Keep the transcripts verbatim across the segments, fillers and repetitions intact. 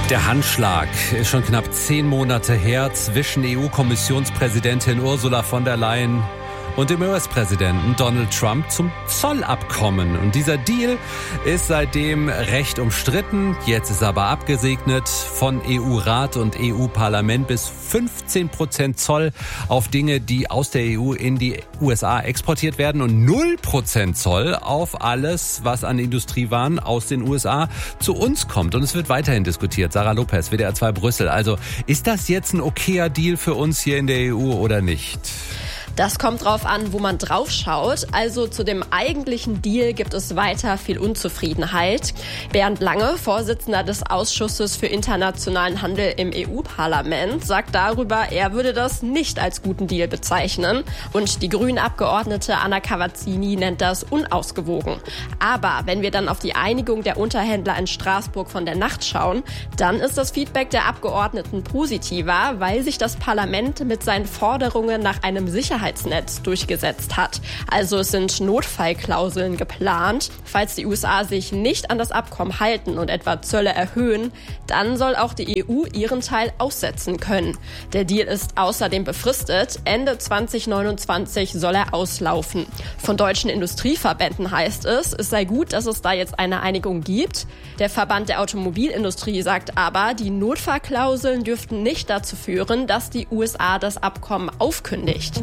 Der Handschlag ist schon knapp zehn Monate her zwischen E U-Kommissionspräsidentin Ursula von der Leyen und dem U S-Präsidenten Donald Trump zum Zollabkommen. Und dieser Deal ist seitdem recht umstritten. Jetzt ist aber abgesegnet von E U-Rat und E U-Parlament bis fünfzehn Prozent Zoll auf Dinge, die aus der E U in die U S A exportiert werden und null Prozent Zoll auf alles, was an Industriewaren aus den U S A zu uns kommt. Und es wird weiterhin diskutiert. Sarah Lopez, W D R zwei Brüssel. Also ist das jetzt ein okayer Deal für uns hier in der E U oder nicht? Das kommt drauf an, wo man drauf schaut. Also zu dem eigentlichen Deal gibt es weiter viel Unzufriedenheit. Bernd Lange, Vorsitzender des Ausschusses für internationalen Handel im E U-Parlament, sagt darüber, er würde das nicht als guten Deal bezeichnen. Und die Grünen-Abgeordnete Anna Cavazzini nennt das unausgewogen. Aber wenn wir dann auf die Einigung der Unterhändler in Straßburg von der Nacht schauen, dann ist das Feedback der Abgeordneten positiver, weil sich das Parlament mit seinen Forderungen nach einem Sicherheitsnetz durchgesetzt hat. Also es sind Notfallklauseln geplant. Falls die U S A sich nicht an das Abkommen halten und etwa Zölle erhöhen, dann soll auch die E U ihren Teil aussetzen können. Der Deal ist außerdem befristet. Ende zwanzig neunundzwanzig soll er auslaufen. Von deutschen Industrieverbänden heißt es, es sei gut, dass es da jetzt eine Einigung gibt. Der Verband der Automobilindustrie sagt aber, die Notfallklauseln dürften nicht dazu führen, dass die U S A das Abkommen aufkündigt.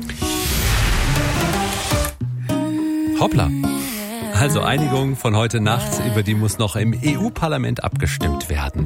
Hoppla. Also Einigung von heute Nacht, über die muss noch im E U-Parlament abgestimmt werden.